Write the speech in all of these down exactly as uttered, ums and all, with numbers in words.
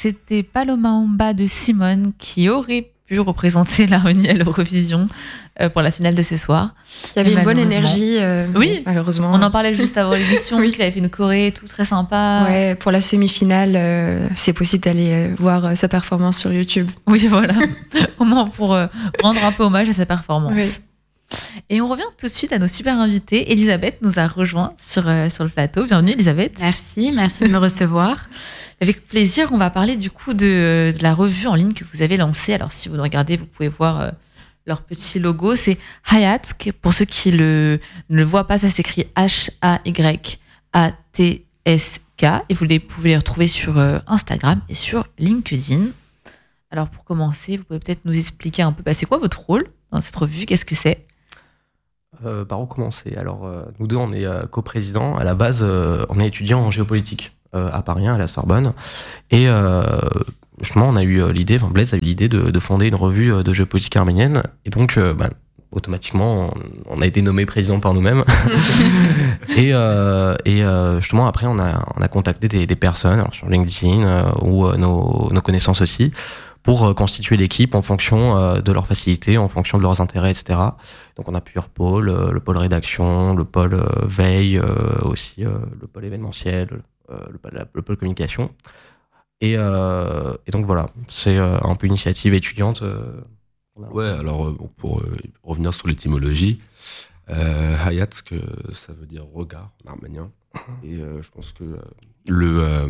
c'était Paloma Omba de Simone qui aurait pu représenter l'Arménie à l'Eurovision euh, pour la finale de ce soir. Il y avait une bonne énergie, euh, oui, malheureusement. On en parlait juste avant l'émission, oui. Qu'il avait fait une choré, tout très sympa. Ouais, pour la semi-finale, euh, c'est possible d'aller euh, voir euh, sa performance sur YouTube. Oui, voilà, au moins pour euh, rendre un peu hommage à sa performance. Oui. Et on revient tout de suite à nos super invités. Elisabeth nous a rejoint sur, euh, sur le plateau. Bienvenue Elisabeth. Merci, merci de me recevoir. Avec plaisir, on va parler du coup de, de la revue en ligne que vous avez lancée. Alors si vous regardez, vous pouvez voir euh, leur petit logo. C'est Hayatsk. Pour ceux qui le, ne le voient pas, ça s'écrit H A Y A T S K. Et vous les pouvez les retrouver sur euh, Instagram et sur LinkedIn. Alors pour commencer, vous pouvez peut-être nous expliquer un peu, bah, c'est quoi votre rôle dans cette revue? Qu'est-ce que c'est? euh, Par où commencer? Alors euh, nous deux, on est euh, coprésidents. À la base, euh, on est étudiants en géopolitique à Paris, à la Sorbonne. Et euh, justement, on a eu l'idée, enfin Blaise a eu l'idée de, de fonder une revue de géopolitique arménienne. Et donc, euh, bah, automatiquement, on, on a été nommé président par nous-mêmes. et euh, et euh, justement, après, on a, on a contacté des, des personnes alors, sur LinkedIn euh, ou euh, nos, nos connaissances aussi, pour euh, constituer l'équipe en fonction euh, de leurs facilités, en fonction de leurs intérêts, et cetera. Donc, on a plusieurs pôles, euh, le pôle rédaction, le pôle euh, veille, euh, aussi euh, le pôle événementiel, Euh, le, le pôle communication et, euh, et donc voilà, c'est euh, un peu une initiative étudiante. Euh, ouais, alors euh, pour euh, revenir sur l'étymologie, euh, Hayatsk, ça veut dire regard en arménien, et euh, je pense que le, euh,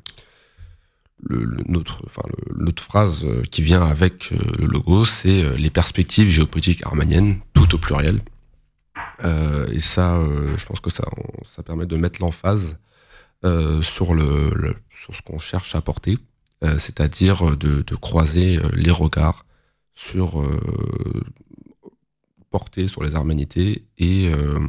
le, le notre, enfin le, l'autre phrase qui vient avec le logo, c'est euh, les perspectives géopolitiques arméniennes, tout au pluriel. Euh, et ça, euh, je pense que ça, on, ça permet de mettre l'emphase Euh, sur, le, le, sur ce qu'on cherche à apporter, euh, c'est-à-dire de, de croiser euh, les regards sur, euh, portés sur les arménités et euh,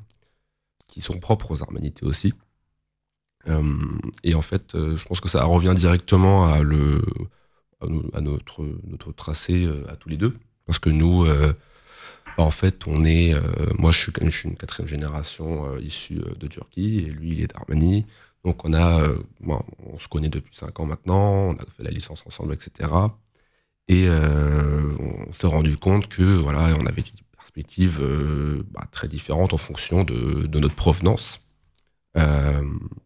qui sont propres aux arménités aussi. Euh, et en fait, euh, je pense que ça revient directement à, le, à, no, à notre, notre tracé euh, à tous les deux, parce que nous, euh, bah, en fait, on est, euh, moi, je suis, je suis une quatrième génération euh, issue euh, de Turquie, et lui, il est d'Arménie. Donc, on a, euh, bon, on se connaît depuis cinq ans maintenant, on a fait la licence ensemble, et cetera. Et euh, on s'est rendu compte que, voilà, on avait des perspectives euh, bah, très différentes en fonction de, de notre provenance, euh,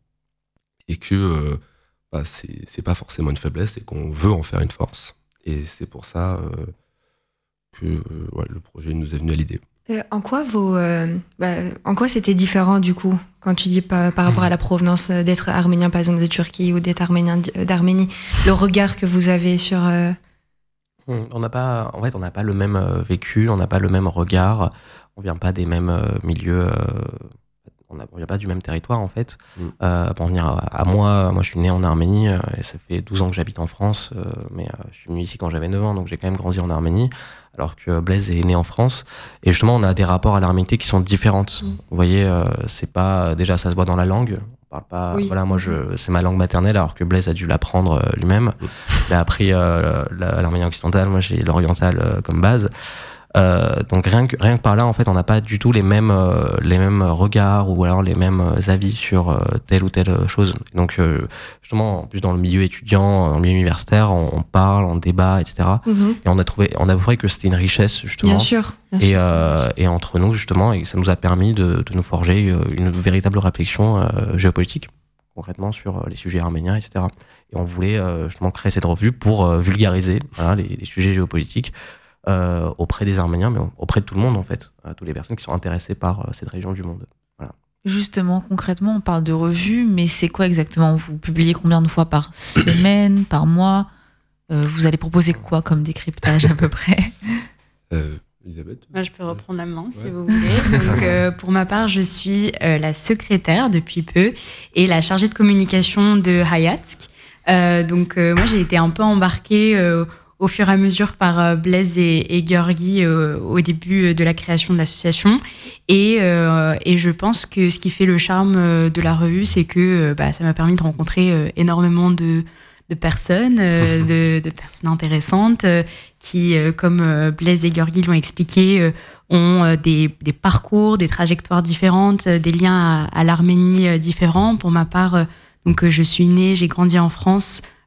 et que euh, bah, c'est, c'est pas forcément une faiblesse, et qu'on veut en faire une force. Et c'est pour ça. Euh, que euh, ouais, le projet nous est venu à l'idée. Euh, en quoi vos, euh, bah, en quoi c'était différent du coup quand tu dis par, par rapport à la provenance euh, d'être arménien par exemple de Turquie ou d'être arménien d'Arménie, le regard que vous avez sur euh... on n'a pas, en fait on n'a pas le même euh, vécu, on n'a pas le même regard, on vient pas des mêmes euh, milieux, euh, on ne vient pas du même territoire en fait. Mm. Euh, pour venir à, à moi, moi je suis né en Arménie euh, et ça fait douze ans que j'habite en France, euh, mais euh, je suis venu ici quand j'avais neuf ans, donc j'ai quand même grandi en Arménie. Alors que Blaise est né en France. Et justement, on a des rapports à l'arménité qui sont différentes. Mmh. Vous voyez, euh, c'est pas, déjà, ça se voit dans la langue. On parle pas, oui. Voilà, moi, je, c'est ma langue maternelle, alors que Blaise a dû l'apprendre euh, lui-même. Mmh. Il a appris euh, l'arménien occidental, moi, j'ai l'oriental euh, comme base. Euh, donc rien que rien que par là, en fait, on n'a pas du tout les mêmes euh, les mêmes regards ou alors les mêmes avis sur euh, telle ou telle chose. Donc euh, justement, en plus dans le milieu étudiant, dans le milieu universitaire, on, on parle, on débat, et cetera. Mm-hmm. Et on a trouvé, on a trouvé que c'était une richesse justement. Bien sûr. Bien et sûr, euh, et entre nous justement, et ça nous a permis de, de nous forger une véritable réflexion euh, géopolitique concrètement sur les sujets arméniens, et cetera. Et on voulait euh, justement créer cette revue pour euh, vulgariser voilà, les, les sujets géopolitiques. Euh, auprès des Arméniens, mais auprès de tout le monde en fait, à toutes les personnes qui sont intéressées par euh, cette région du monde. Voilà. Justement, concrètement, on parle de revue, mais c'est quoi exactement? Vous publiez combien de fois par semaine, par mois? euh, Vous allez proposer quoi comme décryptage à peu près? euh, Elisabeth, Moi, je peux reprendre la main ouais. si vous voulez. Donc, euh, pour ma part, je suis euh, la secrétaire depuis peu et la chargée de communication de Hayatsk. Euh, donc, euh, moi, j'ai été un peu embarquée euh, au fur et à mesure par euh, Blaise et, et Georgi euh, au début de la création de l'association. Et, euh, et je pense que ce qui fait le charme de la revue, c'est que euh, bah, ça m'a permis de rencontrer euh, énormément de, de personnes, euh, de, de personnes intéressantes euh, qui, euh, comme euh, Blaise et Georgi l'ont expliqué, euh, ont euh, des, des parcours, des trajectoires différentes, euh, des liens à, à l'Arménie euh, différents. Pour ma part, euh, donc, euh, je suis née, j'ai grandi en France.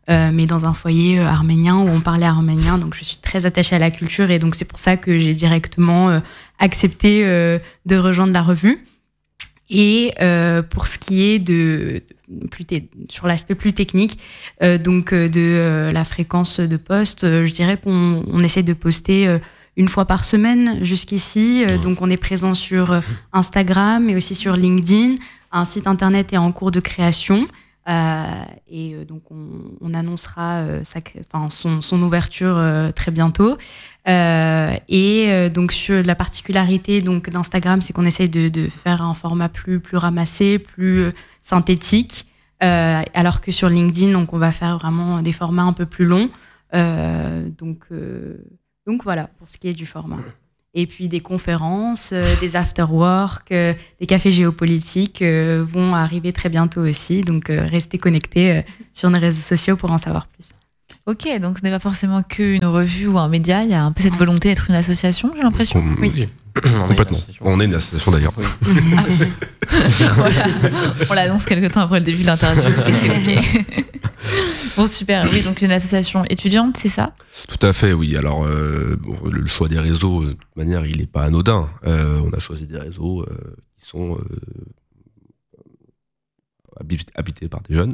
euh, mais dans un foyer euh, arménien où on parlait arménien. Donc je suis très attachée à la culture et donc c'est pour ça que j'ai directement euh, accepté euh, de rejoindre la revue. Et euh, pour ce qui est de plus t- sur l'aspect plus technique, euh, donc euh, de euh, la fréquence de poste, euh, je dirais qu'on on essaie de poster euh, une fois par semaine jusqu'ici. Euh, donc on est présent sur euh, Instagram, mais aussi sur LinkedIn. Un site internet est en cours de création. Euh, et euh, donc on, on annoncera euh, sa, enfin, son, son ouverture euh, très bientôt. Euh, et euh, donc sur la particularité donc d'Instagram, c'est qu'on essaye de, de faire un format plus plus ramassé, plus euh, synthétique, euh, alors que sur LinkedIn, donc on va faire vraiment des formats un peu plus longs. Euh, donc euh, donc voilà pour ce qui est du format. Et puis des conférences, euh, des after-work, euh, des cafés géopolitiques euh, vont arriver très bientôt aussi. Donc, euh, restez connectés euh, sur nos réseaux sociaux pour en savoir plus. Ok, donc ce n'est pas forcément qu'une revue ou un média, il y a un peu cette volonté d'être une association, j'ai l'impression. Com- Oui. On Complètement. est On est une association d'ailleurs. Oui. Ah oui. Voilà. On l'annonce quelque temps après le début de l'interview et c'est ok. Bon, super. Oui, donc une association étudiante, c'est ça ? Tout à fait, oui. Alors, euh, bon, le choix des réseaux, de toute manière, il n'est pas anodin. Euh, on a choisi des réseaux euh, qui sont euh, habit- habités par des jeunes.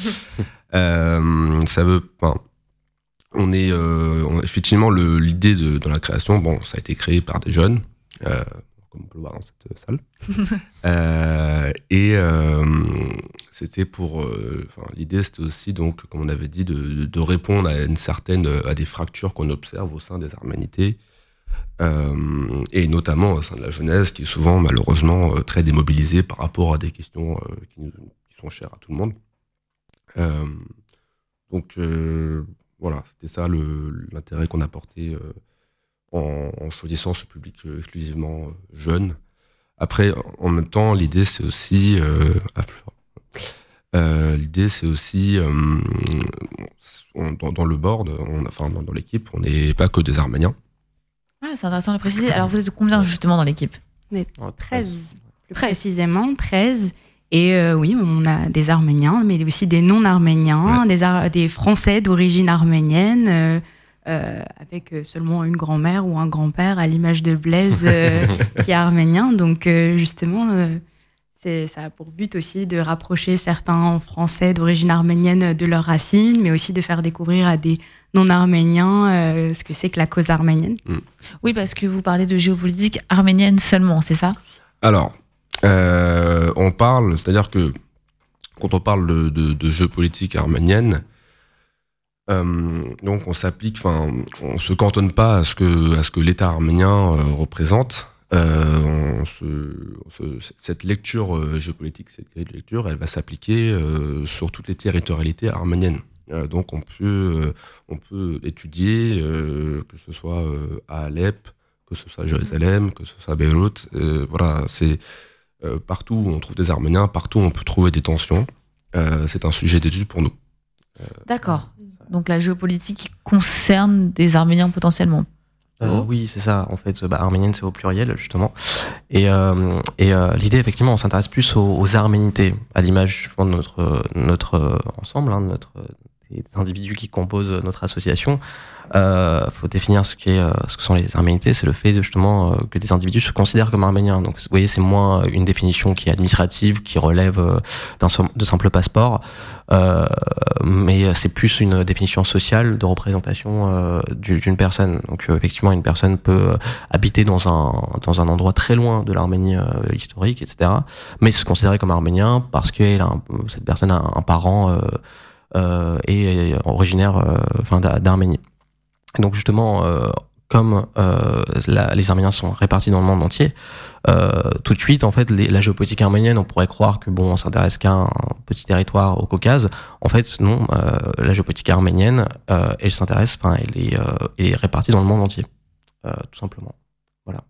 euh, ça veut, enfin, on est euh, on, effectivement le, l'idée de dans la création. Bon, ça a été créé par des jeunes, euh, comme on peut le voir dans cette salle. euh, et euh, c'était pour, euh, enfin, l'idée c'était aussi donc, comme on avait dit, de, de répondre à une certaine, à des fractures qu'on observe au sein des arménités, euh, et notamment au sein de la jeunesse, qui est souvent malheureusement euh, très démobilisée par rapport à des questions euh, qui, nous, qui sont chères à tout le monde. Euh, donc euh, voilà, c'était ça le, l'intérêt qu'on a porté euh, en, en choisissant ce public euh, exclusivement euh, jeune. Après, en même temps, l'idée c'est aussi euh, ah, plus fort. Euh, l'idée c'est aussi euh, on, dans, dans le board, on, enfin dans, dans l'équipe, on n'est pas que des Arméniens. Ah, c'est intéressant de le préciser. Alors vous êtes combien justement dans l'équipe ? On est treize, plus précisément, treize. Et euh, oui, on a des Arméniens, mais aussi des non-Arméniens, ouais. des, Ar- des Français d'origine arménienne, euh, euh, avec seulement une grand-mère ou un grand-père, à l'image de Blaise, euh, qui est arménien. Donc euh, justement, euh, c'est, ça a pour but aussi de rapprocher certains Français d'origine arménienne de leurs racines, mais aussi de faire découvrir à des non-arméniens euh, ce que c'est que la cause arménienne. Mm. Oui, parce que vous parlez de géopolitique arménienne seulement, c'est ça ? Alors, Euh, on parle, c'est-à-dire que quand on parle de, de, de géopolitique arménienne, euh, donc on s'applique, enfin, on se cantonne pas à ce que à ce que l'État arménien euh, représente. Euh, on se, on se, cette lecture euh, géopolitique, cette grille de lecture, elle va s'appliquer euh, sur toutes les territorialités arméniennes. Euh, donc on peut euh, on peut étudier euh, que ce soit euh, à Alep, que ce soit à Jérusalem, que ce soit à Beyrouth. Euh, voilà, c'est Euh, partout où on trouve des Arméniens, partout où on peut trouver des tensions, euh, c'est un sujet d'étude pour nous. Euh, D'accord. Donc la géopolitique concerne des Arméniens potentiellement. Euh, Oh. oui, c'est ça. En fait, bah, arménienne, c'est au pluriel, justement. Et, euh, et euh, l'idée, effectivement, on s'intéresse plus aux, aux arménités, à l'image de notre, notre ensemble, hein, notre, des individus qui composent notre association. Il euh, faut définir ce, qui est, euh, ce que sont les arménités. C'est le fait, justement, euh, que des individus se considèrent comme arméniens. Donc, vous voyez, c'est moins une définition qui est administrative, qui relève euh, d'un de simples passeports. Euh, mais c'est plus une définition sociale de représentation euh, d'une personne. Donc euh, effectivement, une personne peut euh, habiter dans un dans un endroit très loin de l'Arménie euh, historique, et cetera. Mais se considérer comme arménien parce que elle a un, cette personne a un, un parent euh, euh, et est originaire, euh, enfin d'Arménie. Donc justement, euh, comme euh, la, les Arméniens sont répartis dans le monde entier, euh, tout de suite, en fait, les, la géopolitique arménienne, on pourrait croire que bon, on s'intéresse qu'à un petit territoire au Caucase. En fait, non. Euh, la géopolitique arménienne, euh, elle s'intéresse, enfin, elle est, euh, elle est répartie dans le monde entier, euh, tout simplement. Voilà.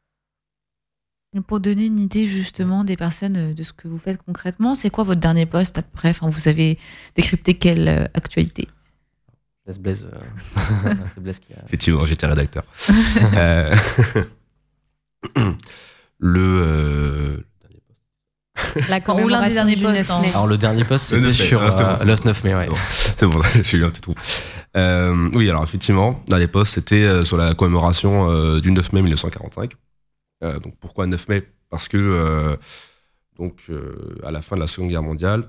Pour donner une idée justement des personnes de ce que vous faites concrètement, c'est quoi votre dernier poste à peu près ? Enfin, vous avez décrypté quelle euh, actualité ? Blaise, Blaise, euh, c'est Blaise qui a... Effectivement, j'étais rédacteur. euh, le, euh, La Ou l'un des derniers du postes. neuf hein. mai. Alors le dernier post Le c'était neuf mai. sur Ah, c'est bon, euh, c'est le bon. neuf mai, ouais. Bon, c'est bon, j'ai eu un petit trou. Euh, oui, alors effectivement, dans les posts, c'était euh, sur la commémoration euh, du neuf mai mille neuf cent quarante-cinq. Euh, donc pourquoi neuf mai ? Parce que euh, donc euh, à la fin de la Seconde Guerre mondiale,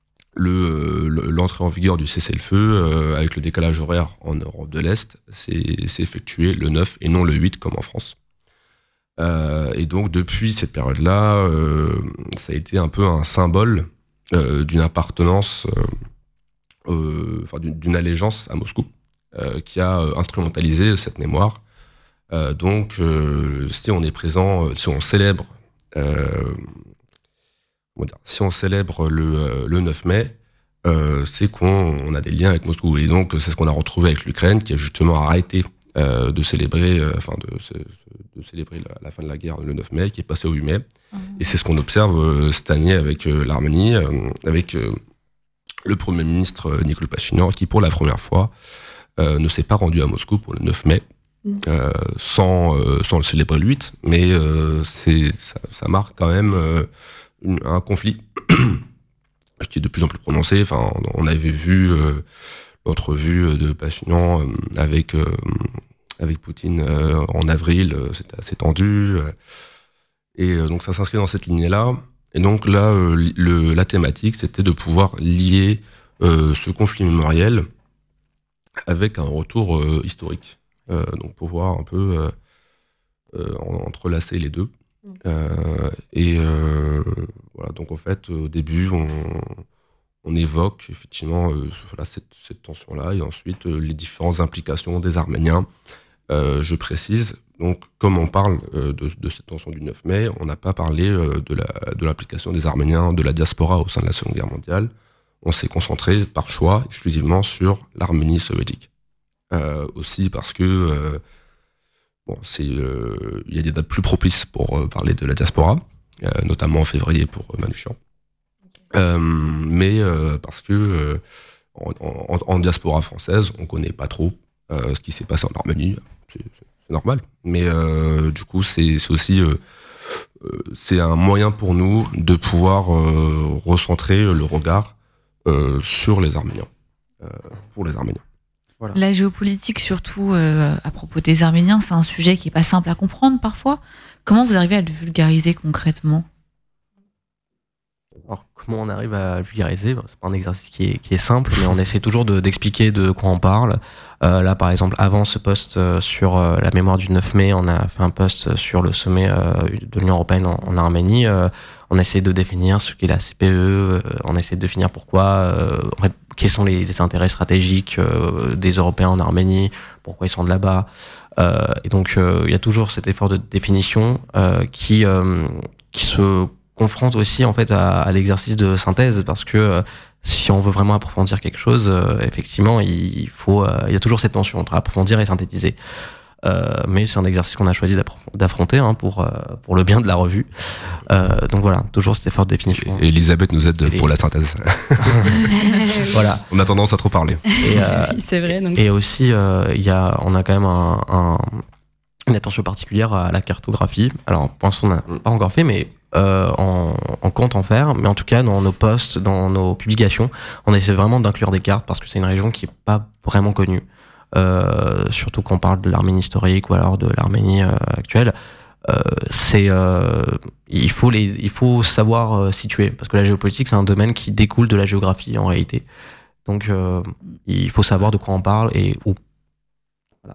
le, le- l'entrée en vigueur du cessez-le-feu euh, avec le décalage horaire en Europe de l'Est s'est, s'est effectué le neuf et non le huit comme en France. Euh, et donc depuis cette période-là, euh, ça a été un peu un symbole euh, d'une appartenance, euh, euh, enfin d'une, d'une allégeance à Moscou, euh, qui a euh, instrumentalisé cette mémoire. Euh, donc, euh, si on est présent, euh, si on célèbre, euh, comment dire, si on célèbre le, euh, le neuf mai, euh, c'est qu'on on a des liens avec Moscou. Et donc, c'est ce qu'on a retrouvé avec l'Ukraine, qui a justement arrêté euh, de célébrer, euh, enfin de, de célébrer la, la fin de la guerre le neuf mai, qui est passé au huit mai. Mmh. Et c'est ce qu'on observe euh, cette année avec euh, l'Arménie, euh, avec euh, le Premier ministre euh, Nikol Pachinian, qui pour la première fois euh, ne s'est pas rendu à Moscou pour le neuf mai. Euh, sans, euh, sans le célébrer le huit, mais euh, c'est, ça, ça marque quand même euh, une, un conflit qui est de plus en plus prononcé. Enfin, on avait vu euh, l'entrevue de Pachinian euh, avec, euh, avec Poutine euh, en avril, euh, c'était assez tendu. Euh, et euh, donc ça s'inscrit dans cette lignée-là. Et donc là, euh, le, la thématique, c'était de pouvoir lier euh, ce conflit mémoriel avec un retour euh, historique. Euh, donc pouvoir un peu euh, euh, entrelacer les deux. Euh, et euh, voilà, donc en fait, au début, on, on évoque effectivement euh, voilà, cette, cette tension-là, et ensuite euh, les différentes implications des Arméniens. Euh, je précise, donc comme on parle euh, de, de cette tension du neuf mai, on n'a pas parlé euh, de, la, de l'implication des Arméniens, de la diaspora au sein de la Seconde Guerre mondiale. On s'est concentré par choix exclusivement sur l'Arménie soviétique. Euh, aussi parce que euh, bon, c'est euh, il y a des dates plus propices pour euh, parler de la diaspora, euh, notamment en février pour euh, Manouchian. Euh, mais euh, parce que euh, en, en, en diaspora française, on connaît pas trop euh, ce qui s'est passé en Arménie. C'est, c'est normal. Mais euh, du coup, c'est, c'est aussi euh, euh, c'est un moyen pour nous de pouvoir euh, recentrer le regard euh, sur les Arméniens, euh, pour les Arméniens. Voilà. La géopolitique, surtout euh, à propos des Arméniens, c'est un sujet qui n'est pas simple à comprendre parfois. Comment vous arrivez à le vulgariser concrètement ? Alors, comment on arrive à le vulgariser ? C'est pas un exercice qui est, qui est simple, mais on essaie toujours de, d'expliquer de quoi on parle. Euh, là, par exemple, avant ce post euh, sur euh, la mémoire du neuf mai, on a fait un post sur le sommet euh, de l'Union européenne en, en Arménie. Euh, on essaie de définir ce qu'est la C P E, euh, on essaie de définir pourquoi, euh, en fait, quels sont les, les intérêts stratégiques euh, des Européens en Arménie, pourquoi ils sont de là-bas. Euh, et donc, euh, il y a toujours cet effort de définition euh, qui, euh, qui se confronte aussi en fait à, à l'exercice de synthèse, parce que euh, si on veut vraiment approfondir quelque chose, euh, effectivement, il faut, euh, il y a toujours cette tension entre approfondir et synthétiser. Euh, mais c'est un exercice qu'on a choisi d'affronter hein, pour, euh, pour le bien de la revue. Euh, donc voilà, toujours cet effort de définition. Et Elisabeth nous aide et pour les... la synthèse. Voilà. On a tendance à trop parler. Et, euh, c'est vrai. Donc... Et aussi, euh, y a, on a quand même un, un, une attention particulière à la cartographie. Alors, pour l'instant, on n'a pas encore fait, mais euh, on, on compte en faire. Mais en tout cas, dans nos posts, dans nos publications, on essaie vraiment d'inclure des cartes parce que c'est une région qui n'est pas vraiment connue. Euh, surtout quand on parle de l'Arménie historique ou alors de l'Arménie euh, actuelle, euh, c'est euh, il faut les il faut savoir euh, situer, parce que la géopolitique c'est un domaine qui découle de la géographie en réalité. Donc euh, il faut savoir de quoi on parle et où. Voilà.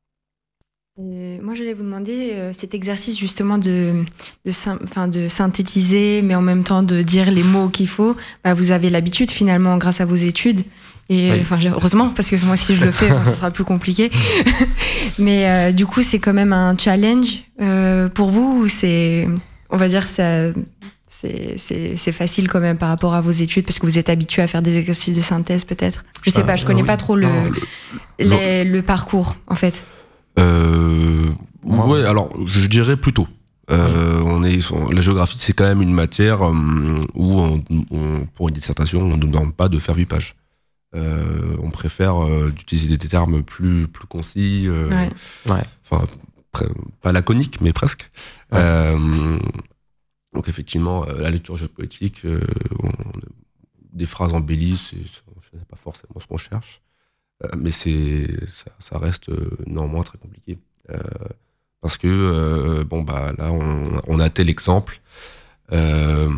Et moi, j'allais vous demander euh, cet exercice justement de de, enfin, de synthétiser, mais en même temps de dire les mots qu'il faut. Bah, vous avez l'habitude finalement grâce à vos études. Et oui. Enfin, heureusement, parce que moi, si je le fais, ça sera plus compliqué. Mais euh, du coup, c'est quand même un challenge euh, pour vous, ou c'est, on va dire, ça, c'est, c'est, c'est facile quand même par rapport à vos études, parce que vous êtes habitué à faire des exercices de synthèse, peut-être. Je sais euh, pas, je connais euh, oui. pas trop le, non, le, les, le parcours, en fait. Euh, ouais, alors, je dirais plutôt. Euh, on est, la géographie, c'est quand même une matière euh, où, on, on, pour une dissertation, on ne nous demande pas de faire huit pages. Euh, on préfère euh, d'utiliser des termes plus plus concis, euh, ouais. Ouais. Enfin, pas laconiques, mais presque. Ouais. Euh, Donc effectivement, euh, la lecture géopolitique, euh, on, des phrases embellies, c'est, c'est, c'est pas forcément ce qu'on cherche, euh, mais c'est, ça, ça reste euh, néanmoins très compliqué. Euh, parce que, euh, bon, bah là, on, on a tel exemple. Euh,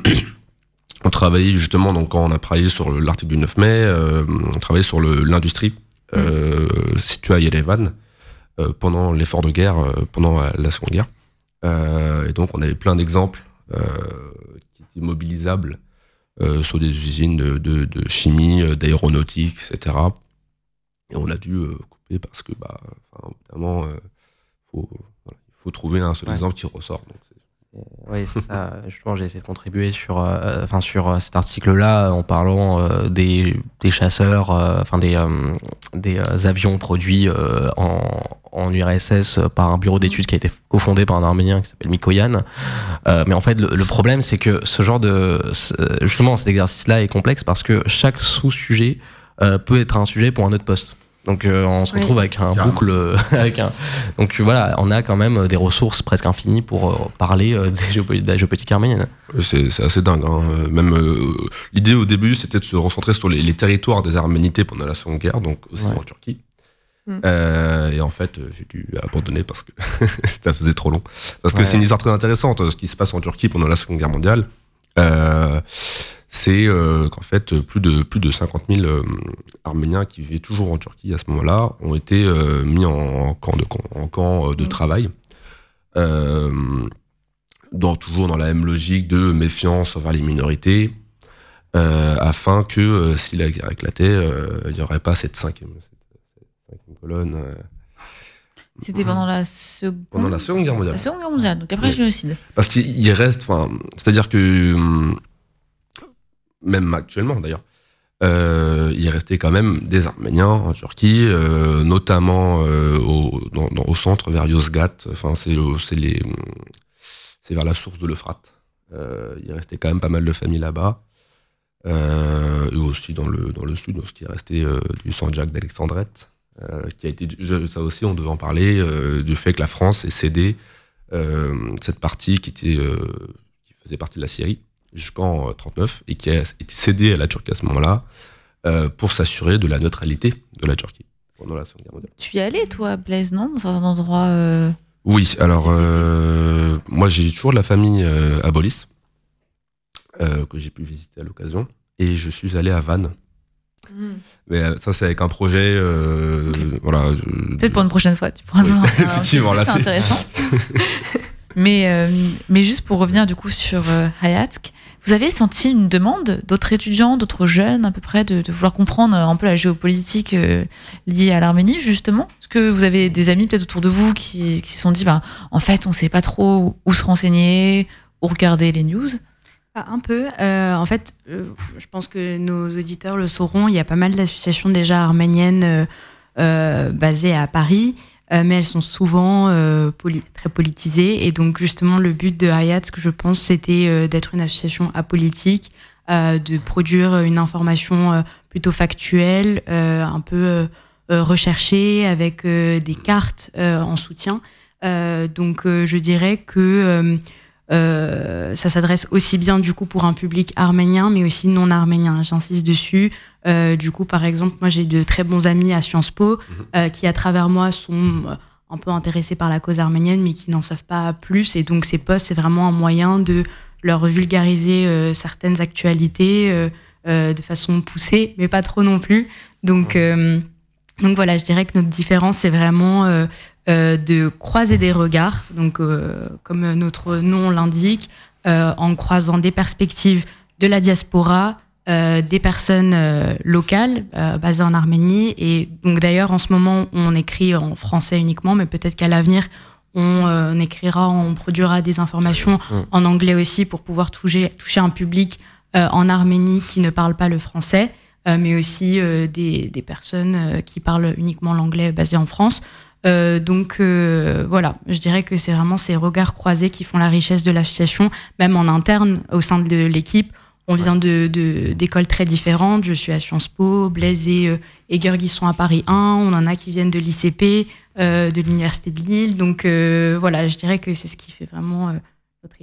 on travaillait justement, donc quand on a travaillé sur l'article du neuf mai, euh, on travaillait sur le, l'industrie euh, mmh. située à Yerevan euh, pendant l'effort de guerre, euh, pendant la Seconde Guerre. Euh, et donc, on avait plein d'exemples euh, qui étaient mobilisables euh, sur des usines de, de, de chimie, d'aéronautique, et cetera. Et on a dû euh, couper parce que, bah, évidemment, euh, faut, voilà, il faut trouver un seul ouais. exemple qui ressort. Donc c'est... Oui, c'est ça. Justement, j'ai essayé de contribuer sur, euh, enfin, sur cet article-là en parlant euh, des, des chasseurs, euh, enfin des, euh, des euh, avions produits euh, en, en U R S S par un bureau d'études qui a été cofondé par un Arménien qui s'appelle Mikoyan. Euh, mais en fait, le, le problème, c'est que ce genre de, justement, cet exercice-là est complexe parce que chaque sous-sujet euh, peut être un sujet pour un autre poste. Donc euh, on se retrouve oui. avec un Carrément. boucle, euh, avec un. Donc voilà, on a quand même des ressources presque infinies pour euh, parler euh, des géopo- de la géopolitique arménienne. C'est, c'est assez dingue. Hein. Même euh, l'idée au début, c'était de se recentrer sur les, les territoires des Arménités pendant la Seconde Guerre, donc aussi ouais. en Turquie. Mm. Euh, et en fait, j'ai dû abandonner parce que ça faisait trop long. Parce que ouais. c'est une histoire très intéressante, ce qui se passe en Turquie pendant la Seconde Guerre mondiale. Euh, c'est euh, qu'en fait plus de plus de cinquante mille euh, Arméniens qui vivaient toujours en Turquie à ce moment-là ont été euh, mis en, en camp de en camp de mmh. travail, euh, dans toujours dans la même logique de méfiance envers les minorités, euh, afin que euh, si la guerre éclatait, euh, il n'y aurait pas cette cinquième, cette, cette cinquième colonne. Euh, C'était pendant la seconde. Pendant la Seconde Guerre mondiale. La Seconde Guerre mondiale, donc après le génocide. Parce qu'il reste, enfin, c'est-à-dire que même actuellement d'ailleurs, euh, il restait quand même des Arméniens en Turquie, euh, notamment euh, au, dans, dans, au centre vers Yozgat. Enfin, c'est, c'est, les, c'est vers la source de l'Euphrate. Euh, il restait quand même pas mal de familles là-bas. Euh, et aussi dans le, dans le sud, ce qui est resté euh, du Sanjak d'Alexandrette, euh, qui a été, ça aussi, on devait en parler, euh, du fait que la France ait cédé euh, cette partie qui était, euh, qui faisait partie de la Syrie jusqu'en trente-neuf et qui a été cédée à la Turquie à ce moment-là euh, pour s'assurer de la neutralité de la Turquie pendant la Seconde Guerre mondiale. Tu y allais, toi, Blaise, non, dans certains endroits euh... Oui, alors euh, moi j'ai toujours de la famille euh, à Bolis euh, que j'ai pu visiter à l'occasion et je suis allé à Vannes. Mmh. Mais ça c'est avec un projet euh, okay. voilà. Je... Peut-être pour une prochaine fois, tu pourras. Oui. Effectivement, là c'est, c'est intéressant. mais euh, mais juste pour revenir du coup sur euh, Hayatsk, vous avez senti une demande d'autres étudiants, d'autres jeunes à peu près de, de vouloir comprendre un peu la géopolitique euh, liée à l'Arménie justement? Est-ce que vous avez des amis peut-être autour de vous qui qui se sont dit bah en fait on sait pas trop où se renseigner, où regarder les news? Un peu. Euh, en fait, euh, je pense que nos auditeurs le sauront, il y a pas mal d'associations déjà arméniennes euh, euh, basées à Paris, euh, mais elles sont souvent euh, poli- très politisées. Et donc, justement, le but de Hayatsk, je pense, c'était euh, d'être une association apolitique, euh, de produire une information euh, plutôt factuelle, euh, un peu euh, recherchée, avec euh, des cartes euh, en soutien. Euh, donc, euh, je dirais que... Euh, Euh, ça s'adresse aussi bien du coup pour un public arménien mais aussi non arménien, j'insiste dessus. Euh, du coup par exemple moi j'ai de très bons amis à Sciences Po euh, qui à travers moi sont un peu intéressés par la cause arménienne mais qui n'en savent pas plus et donc ces posts c'est vraiment un moyen de leur vulgariser euh, certaines actualités euh, euh, de façon poussée mais pas trop non plus. Donc, euh, donc voilà, je dirais que notre différence c'est vraiment euh, Euh, de croiser des regards, donc euh, comme notre nom l'indique, euh, en croisant des perspectives de la diaspora, euh, des personnes euh, locales euh, basées en Arménie. Et donc d'ailleurs, en ce moment, on écrit en français uniquement, mais peut-être qu'à l'avenir, on, euh, on écrira, on produira des informations mmh. en anglais aussi pour pouvoir toucher, toucher un public euh, en Arménie qui ne parle pas le français, euh, mais aussi euh, des, des personnes euh, qui parlent uniquement l'anglais basées en France. Euh, donc euh, voilà, je dirais que c'est vraiment ces regards croisés qui font la richesse de l'association, même en interne au sein de l'équipe. On vient de, de, d'écoles très différentes. Je suis à Sciences Po, Blaise et, euh, et Gueorgui sont à Paris un. On en a qui viennent de l'I C P, euh, de l'Université de Lille. Donc euh, voilà, je dirais que c'est ce qui fait vraiment euh, notre richesse.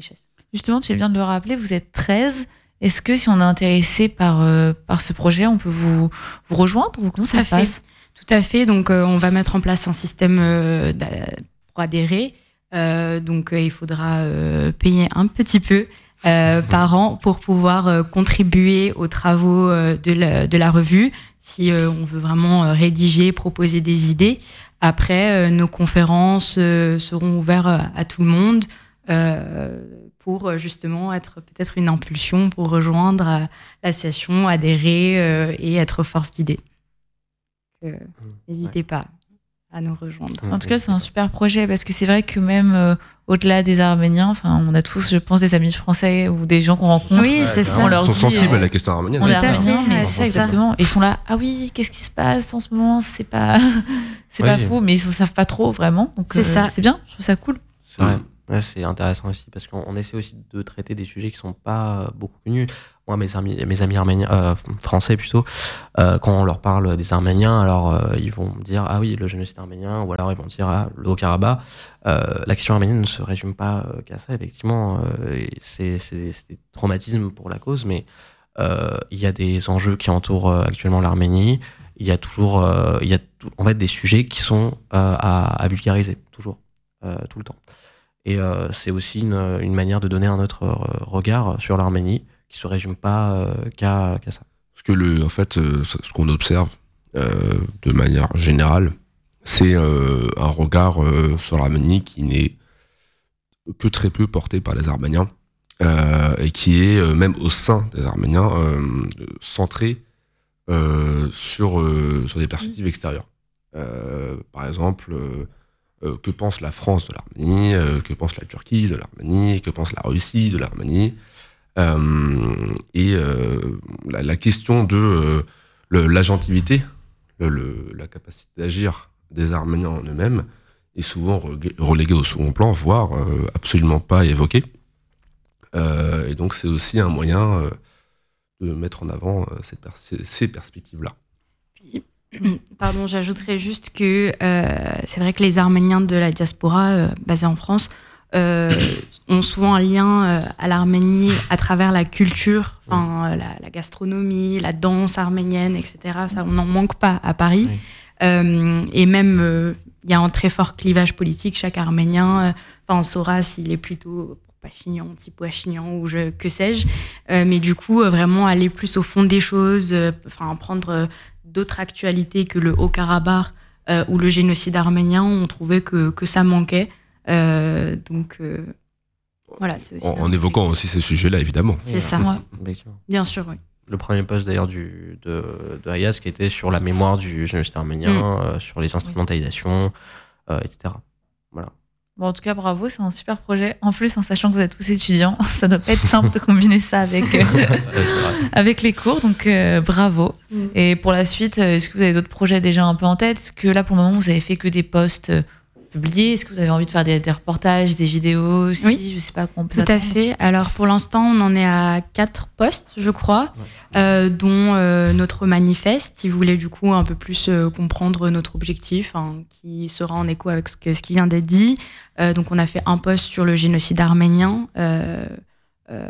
justement, tu viens de le rappeler, vous êtes treize. Est-ce que si on est intéressé par, euh, par ce projet, on peut vous, vous rejoindre ou comment ça se passe ? Tout à fait. Donc, euh, on va mettre en place un système euh, pour adhérer. Euh, donc, euh, il faudra euh, payer un petit peu euh, par an pour pouvoir euh, contribuer aux travaux euh, de, la, de la revue. Si euh, on veut vraiment euh, rédiger, proposer des idées. Après, euh, nos conférences euh, seront ouvertes à, à tout le monde. Euh, pour justement être peut-être une impulsion pour rejoindre l'association, adhérer euh, et être force d'idées. Euh, mmh, n'hésitez ouais. pas à nous rejoindre. En tout cas, c'est un super projet parce que c'est vrai que même euh, au-delà des Arméniens, enfin, on a tous, je pense, des amis français ou des gens qu'on rencontre. Oui, c'est ça. On leur Ils sont dit, sensibles euh, à la question arménienne. On est arméniens, mais c'est ça exactement. Et ils sont là, ah oui, qu'est-ce qui se passe en ce moment ? C'est pas, c'est oui. pas fou, mais ils ne savent pas trop vraiment. Donc c'est euh, ça. C'est bien, je trouve ça cool. C'est vrai. Ouais, c'est intéressant aussi parce qu'on essaie aussi de traiter des sujets qui sont pas beaucoup connus. Moi, mes amis, mes amis arméniens, euh, français plutôt, euh, quand on leur parle des Arméniens, alors euh, ils vont me dire ah oui le génocide arménien, ou alors ils vont dire ah le Haut-Karabakh. Euh, la question arménienne ne se résume pas euh, qu'à ça. Effectivement, euh, c'est, c'est, c'est des traumatismes pour la cause, mais euh, il y a des enjeux qui entourent euh, actuellement l'Arménie. Il y a toujours, euh, il y a tout, en fait des sujets qui sont euh, à, à vulgariser toujours, euh, tout le temps. Et euh, c'est aussi une, une manière de donner un autre euh, regard sur l'Arménie qui se résume pas euh, qu'à, qu'à ça. Parce que le, en fait, euh, ce qu'on observe euh, de manière générale, c'est euh, un regard euh, sur l'Arménie qui n'est que très peu porté par les Arméniens euh, et qui est euh, même au sein des Arméniens euh, centré euh, sur euh, sur des perspectives extérieures. Euh, par exemple. Euh, Euh, que pense la France de l'Arménie, euh, que pense la Turquie de l'Arménie, que pense la Russie de l'Arménie. Euh, et euh, la, la question de euh, le, l'agentivité, le, le, la capacité d'agir des Arméniens en eux-mêmes est souvent reléguée au second plan, voire euh, absolument pas évoquée. Euh, et donc c'est aussi un moyen euh, de mettre en avant euh, cette per- ces, ces perspectives-là. Pardon, j'ajouterais juste que euh, c'est vrai que les Arméniens de la diaspora euh, basée en France euh, ont souvent un lien euh, à l'Arménie à travers la culture, enfin euh, la, la gastronomie, la danse arménienne, et cetera. Ça, on n'en manque pas à Paris. Oui. Euh, et même, il euh, y a un très fort clivage politique. Chaque Arménien, enfin, euh, on saura s'il est plutôt Pachinian, Tipouachinian ou je, que sais-je. Euh, mais du coup, euh, vraiment aller plus au fond des choses, enfin euh, prendre euh, d'autres actualités que le Haut-Karabakh euh, ou le génocide arménien, on trouvait que, que ça manquait. Euh, donc, euh, voilà. C'est aussi en, en évoquant aussi ces sujets-là, évidemment. C'est ça, ouais. Bien sûr, oui. Le premier post d'ailleurs du, de, de Hayas qui était sur la mémoire du génocide arménien, mmh. euh, sur les instrumentalisations, euh, et cetera. Voilà. Bon, en tout cas, bravo, c'est un super projet. En plus, en sachant que vous êtes tous étudiants, ça doit pas être simple de combiner ça avec, euh, avec les cours. Donc, euh, bravo. Mm. Et pour la suite, est-ce que vous avez d'autres projets déjà un peu en tête ? Est-ce que là, pour le moment, vous avez fait que des posts publiés ? Est-ce que vous avez envie de faire des, des reportages, des vidéos aussi ? Oui, je sais pas comment on peut tout à fait. Alors, pour l'instant, on en est à quatre posts, je crois, ouais. euh, dont euh, notre manifeste, si vous voulez du coup un peu plus euh, comprendre notre objectif, hein, qui sera en écho avec ce, que, ce qui vient d'être dit. Euh, donc, on a fait un post sur le génocide arménien, euh, euh,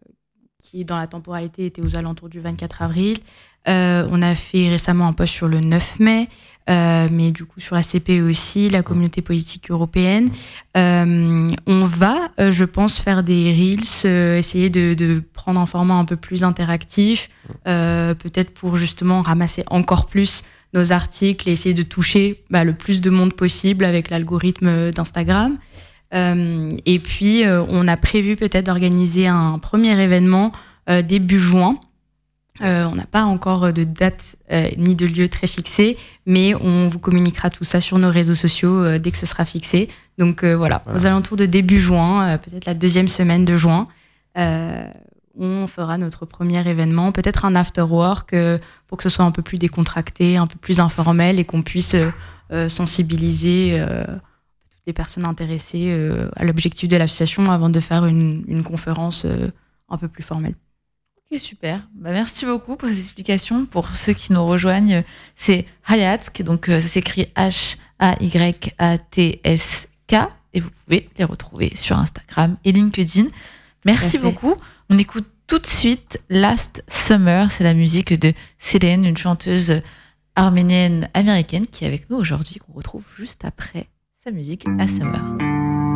qui dans la temporalité était aux alentours du vingt-quatre avril. Euh, on a fait récemment un post sur le neuf mai, euh, mais du coup sur la C P E aussi, la communauté politique européenne. Euh, on va, euh, je pense, faire des reels, euh, essayer de, de prendre un format un peu plus interactif, euh, peut-être pour justement ramasser encore plus nos articles et essayer de toucher bah, le plus de monde possible avec l'algorithme d'Instagram. Euh, et puis, euh, on a prévu peut-être d'organiser un premier événement euh, début juin. Euh, on n'a pas encore de date euh, ni de lieu très fixé, mais on vous communiquera tout ça sur nos réseaux sociaux euh, dès que ce sera fixé. Donc euh, voilà, voilà, aux alentours de début juin, euh, peut-être la deuxième semaine de juin, euh, on fera notre premier événement, peut-être un after-work euh, pour que ce soit un peu plus décontracté, un peu plus informel et qu'on puisse euh, sensibiliser euh, toutes les personnes intéressées euh, à l'objectif de l'association avant de faire une, une conférence euh, un peu plus formelle. Ok, super. Bah, merci beaucoup pour ces explications. Pour ceux qui nous rejoignent, c'est Hayatsk, donc euh, ça s'écrit H A Y A T S K et vous pouvez les retrouver sur Instagram et LinkedIn. Merci beaucoup. On écoute tout de suite Last Summer. C'est la musique de Selene, une chanteuse arménienne américaine qui est avec nous aujourd'hui, qu'on retrouve juste après sa musique Last Summer.